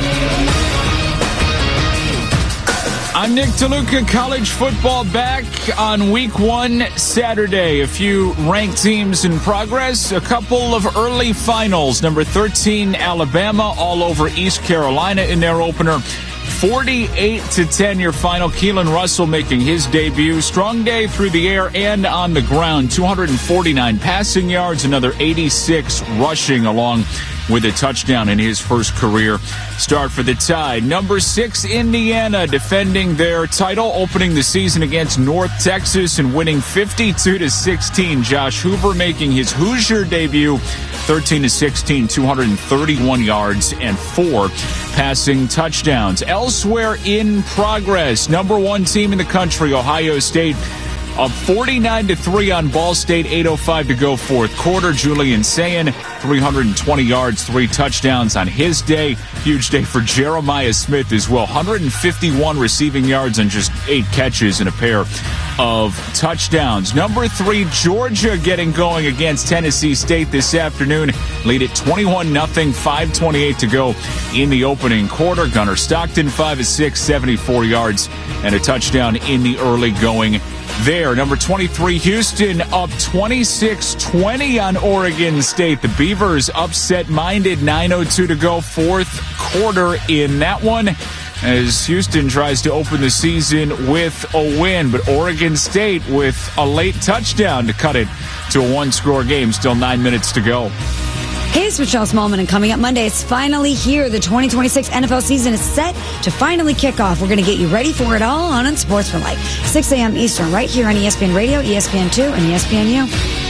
I'm Nick DeLuca. College football back on week 1 Saturday. A few ranked teams in progress. A couple of early finals. Number 13, Alabama, all over East Carolina in their opener. 48-10 your final. Keelan Russell making his debut. Strong day through the air and on the ground. 249 passing yards, another 86 rushing, along with a touchdown in his first career start for the Tide. Number 6, Indiana, defending their title, opening the season against North Texas and winning 52-16. Josh Hoover making his Hoosier debut, 13-16, 231 yards and 4 passing touchdowns. Elsewhere in progress, number 1 team in the country, Ohio State, up 49-3 on Ball State, 8:05 to go fourth quarter. Julian Sayin, 320 yards, 3 touchdowns on his day. Huge day for Jeremiah Smith as well. 151 receiving yards and just 8 catches and a pair of touchdowns. Number 3, Georgia getting going against Tennessee State this afternoon. Lead at 21-0, 5:28 to go in the opening quarter. Gunnar Stockton, 5 of 6, 74 yards and a touchdown in the early going there. Number 23, Houston, up 26-20 on Oregon State. The Beavers upset-minded, 9:02 to go, fourth quarter in that one, as Houston tries to open the season with a win. But Oregon State with a late touchdown to cut it to a 1-score game. Still 9 minutes to go. Hey, it's Michelle Smallman, and coming up Monday, it's finally here. The 2026 NFL season is set to finally kick off. We're going to get you ready for it all on Sports for Life, 6 a.m. Eastern, right here on ESPN Radio, ESPN2, and ESPNU.